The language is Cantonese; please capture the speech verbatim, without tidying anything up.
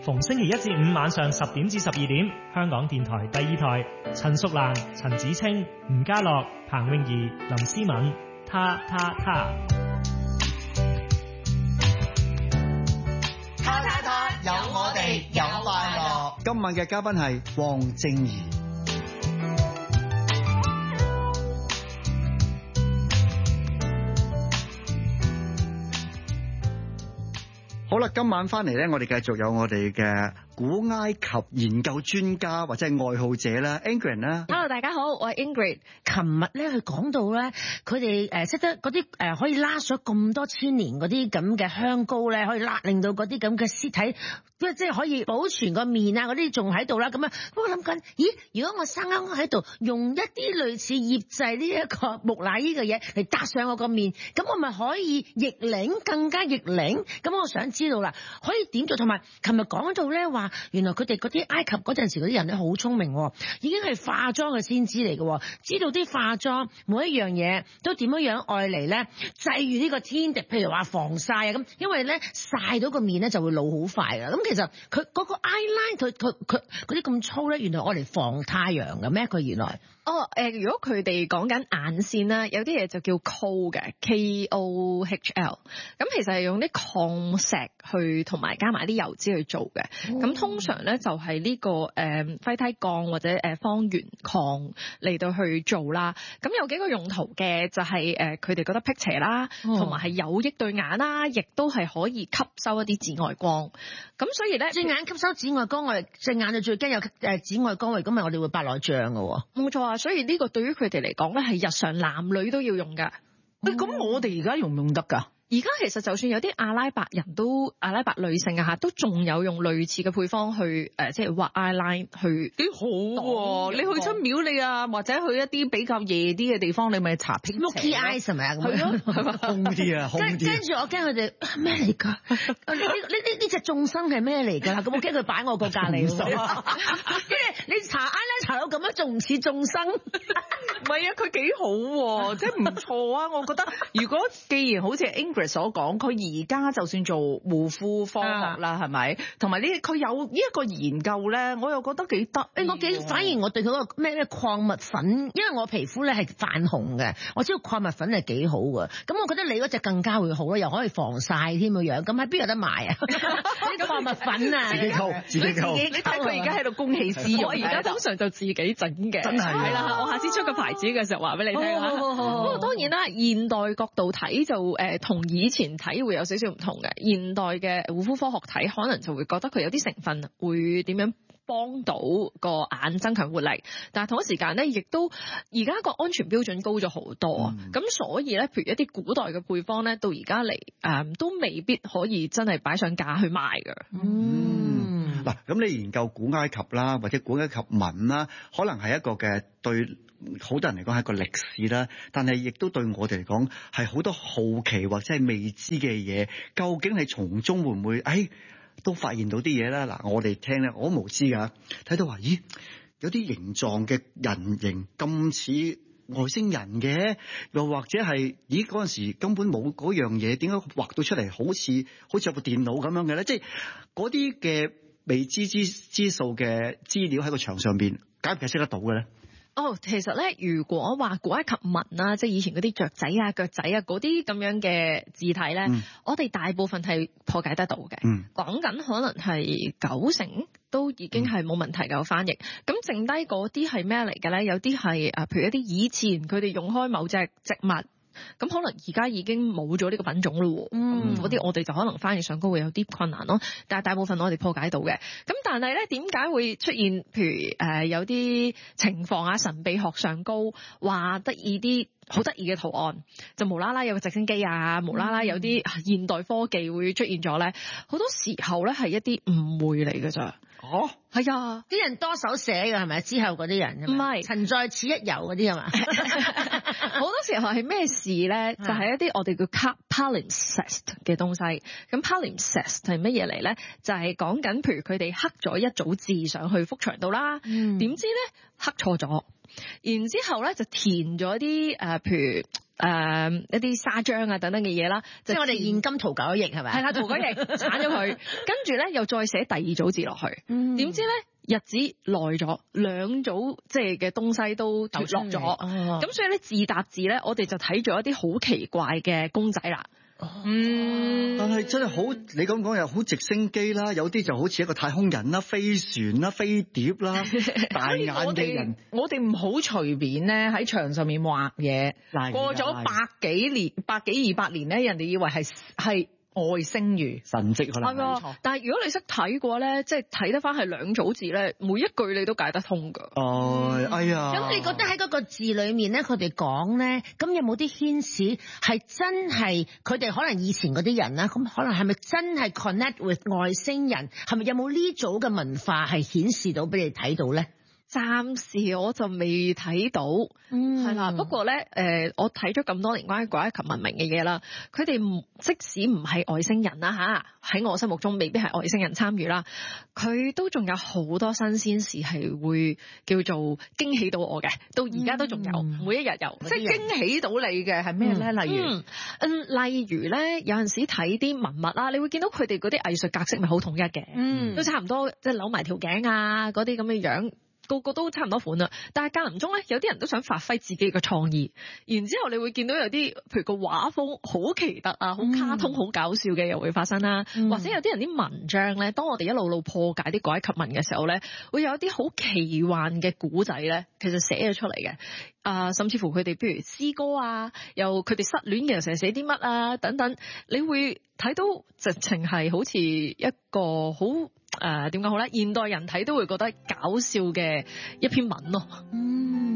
逢星期一至五晚上十點至十二點，香港電台第二台，陳淑蘭、陳子清、吳家樂、彭詠儀、林思敏，他他他。 他他他，有我哋有快樂。 今晚嘅嘉賓係黃靜怡。好啦，今晚翻嚟咧，我哋繼續有我哋嘅古埃及研究專家或者係愛好者啦 ，Ingrid 啦。 Hello， 大家好，我係 Ingrid。琴日咧，佢講到咧，佢哋誒識得嗰啲誒可以拉咗咁多千年嗰啲咁嘅香膏咧，可以拉令到嗰啲咁嘅屍體，即即係可以保存個面啊嗰啲仲喺度啦。咁啊，我諗緊，咦？如果我生勾勾喺度，用一啲類似醃製呢一個木乃伊嘅嘢嚟搭上我個面，咁我咪可以逆齡更加逆齡？咁我想知道啦，可以點做？同埋琴日講到咧話，原來佢哋嗰啲埃及嗰陣時嗰啲人咧好聰明，已經係化妝嘅先知嚟嘅，知道啲化妝每一樣嘢都點樣樣愛嚟咧，際遇呢個天敵，譬如話防曬啊咁，因為咧曬到個面咧就會老好快噶。咁其實佢嗰個 eyeline 佢佢佢嗰啲咁粗咧，原來愛嚟防太陽嘅咩？佢原來哦，誒、呃，如果佢哋講緊眼線啦，有啲嘢就叫 Kohl 嘅 K O H L， 咁其實係用啲礦石去同埋加埋啲油脂去做嘅。咁、哦、通常咧就係呢、這個誒輝梯鋼或者誒方圓礦嚟到去做啦。咁有幾個用途嘅，就係誒佢哋覺得辟邪啦，同埋係有益對眼啦，亦都係可以吸收一啲紫外光。咁所以咧， 隻眼吸收紫外光，我哋隻眼就最驚有誒紫外光，咁咪我哋會白內障㗎。 冇錯啊！所以呢個對於佢哋嚟講咧，係日常男女都要用㗎。 喂、嗯，咁我哋而家用唔用得㗎？ 而家其實就算有啲阿拉伯人都阿拉伯女性啊嚇，都仲有用類似嘅配方去誒，即係畫 eyeline 去幾好喎！你去親廟你啊，或者去一啲比較夜啲嘅地方，你咪搽 Smoky eyes 係咪啊？ 係咯， 空啲啊，空啲。 跟住我驚佢哋咩嚟㗎？呢呢呢呢隻眾生係咩嚟㗎？咁我驚佢擺我個隔離喎。因為你搽 eyeline 搽到咁樣，仲唔似眾生？ 唔係啊，佢幾好喎，即係唔錯啊！我覺得如果既然好似 Ingrid 所講，佢而家就算做護膚科學啦，係咪？同埋呢，佢有呢一個研究咧，我又覺得幾得。 誒，我幾反而我對佢嗰個咩咩礦物粉，因為我皮膚咧係泛紅嘅，我知道礦物粉係幾好嘅。咁我覺得你嗰隻更加會好啦，又可以防曬添個樣。咁喺邊有得賣啊？啲礦物粉啊， 自己溝，自己溝。 你睇佢而家喺度公器私用， 我而家通常就自己整嘅。 真係係啦，我下次出個牌子嘅時候話俾你聽啦。不過當然啦，現代角度睇就誒同以前睇會有少少唔同嘅。現代嘅護膚科學睇可能就會覺得佢有啲成分會點樣幫到個眼增強活力，但係同一時間咧，亦都而家個安全標準高咗好多啊！咁、嗯、所以咧，譬如一啲古代嘅配方咧，到而家嚟誒都未必可以真係擺上架去賣㗎。 嗯，嗱、嗯，咁你研究古埃及啦，或者古埃及文啦，可能係一個嘅對好多人嚟講係一個歷史啦，但係亦都對我哋嚟講係好多好奇或者係未知嘅嘢，究竟係從中會唔會誒？哎都發現到啲嘢啦，嗱，我哋聽咧，我都無知㗎，睇到話，咦，有啲形狀嘅人形咁似外星人嘅，又或者係，咦，嗰陣時根本冇嗰樣嘢，點解畫到出嚟好似好似有部電腦咁樣嘅咧？即係嗰啲嘅未知之之數嘅資料喺個牆上邊，解唔解釋得到嘅咧？ 哦，其實咧，如果話古埃及文啊，即係以前嗰啲雀仔啊、腳仔啊嗰啲咁樣嘅字體咧，嗯、我哋大部分係破解得到嘅。講緊、嗯、可能係九成都已經係冇問題嘅翻譯。咁、嗯、剩低嗰啲係咩嚟嘅咧？有啲係誒，譬如一啲以前佢哋用開某隻植物。咁可能而家已經冇咗呢個品種咯，嗯，嗰啲我哋就可能翻譯上高會有啲困難咯，但係大部分我哋破解到嘅。咁但係咧，點解會出現譬如誒、呃、有啲情況啊，神秘學上高話得意啲好得意嘅圖案，就無啦啦有個直升機啊，無啦啦有啲現代科技會出現咗咧，好多時候咧係一啲誤會嚟嘅咋。 哦， 係啊， 啲人多手寫嘅係咪？之後嗰啲人唔係陳在此一遊嗰啲係嘛？ 好多時候係咩事咧？就係、是、一啲我哋叫 palimpsest 嘅東西。咁 palimpsest 係乜嘢嚟咧？就係講緊譬如佢哋刻咗一組字上去幅牆度啦，點、嗯、知咧刻錯咗，然之後咧就填咗啲誒，譬如呃、一啲砂漿啊等等嘅嘢啦， 即係我哋現今塗改液係咪？ 係啦，塗改液鏟咗佢，跟住咧又再寫第二組字落去，點、嗯、知咧？日子耐咗，兩組即係嘅東西都脫落咗，咁、哦、所以咧字搭字咧，我哋就睇咗一啲好奇怪嘅公仔啦。嗯， 但係真係好，你咁講又好直升機啦，有啲就好似一個太空人啦、飛船啦、飛碟啦、大眼嘅人。 我哋唔好隨便咧喺牆上面畫嘢，過咗百幾年、百幾二百年咧，人哋以為係係。外星語神蹟可能係錯，但係如果你識睇過咧，即係睇得翻係兩組字咧，每一句你都解得通㗎。 哦、嗯，哎呀！ 咁你覺得喺嗰個字裏面咧，佢哋講咧，咁有冇啲牽使係真係佢哋可能以前嗰啲人啦？咁可能係咪真係 connect with 外星人？係咪有冇呢組嘅文化係顯示到俾你睇到咧？ 暫時我就未睇到，係、嗯、啦。不過咧，誒、呃，我睇咗咁多年關於古埃及文明嘅嘢啦，佢哋即使唔係外星人啦吓，喺我心目中未必係外星人參與啦，佢都仲有好多新鮮事係會叫做驚喜到我嘅，到而家都仲有，嗯、每一日有， 即係驚喜到你嘅係咩咧？例如， 嗯，嗯例如咧，有陣時睇啲文物啦，你會見到佢哋嗰啲藝術格式咪好統一嘅，嗯，都差唔多，即係扭埋條頸啊，嗰啲咁嘅樣。個個都差唔多款啦，但係間唔中咧，有啲人都想發揮自己嘅創意，然之後你會見到有啲，譬如個畫風好奇特啊，好卡通、好、嗯、搞笑嘅又會發生啦、嗯，或者有啲人啲文章咧，當我哋一路路破解啲古埃及文嘅時候咧，會有一啲好奇幻嘅古仔咧，其實寫咗出嚟嘅，啊、呃，甚至乎佢哋譬如詩歌啊，又佢哋失戀嘅時候寫啲乜啊等等，你會睇到直情係好似一個好。誒點講好咧？現代人睇都會覺得搞笑嘅一篇文咯。嗯。